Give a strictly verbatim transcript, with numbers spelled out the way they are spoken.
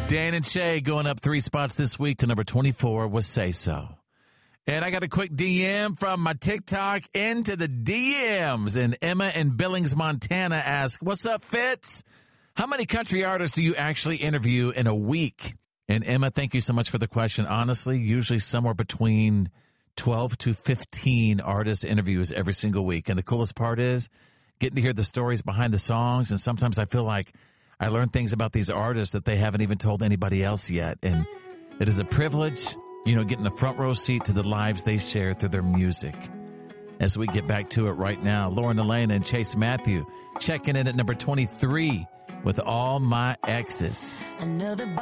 Dan and Shay going up three spots this week to number twenty-four with Say So. And I got a quick D M from my TikTok into the D Ms. And Emma in Billings, Montana asked, what's up, Fitz? How many country artists do you actually interview in a week? And Emma, thank you so much for the question. Honestly, usually somewhere between twelve to fifteen artist interviews every single week. And the coolest part is getting to hear the stories behind the songs. And sometimes I feel like I learn things about these artists that they haven't even told anybody else yet. And it is a privilege, you know, getting the front row seat to the lives they share through their music. As we get back to it right now, Lauren Elena and Chase Matthew checking in at number twenty-three with All My Exes. Another